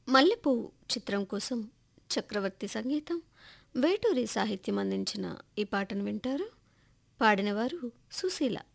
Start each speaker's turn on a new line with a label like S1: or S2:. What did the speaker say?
S1: మల్లెపువ్వు చిత్రం కోసం చక్రవర్తి సంగీతం, వేటూరి సాహిత్యం అందించిన ఈ పాటను వింటారు. పాడినవారు సుశీల.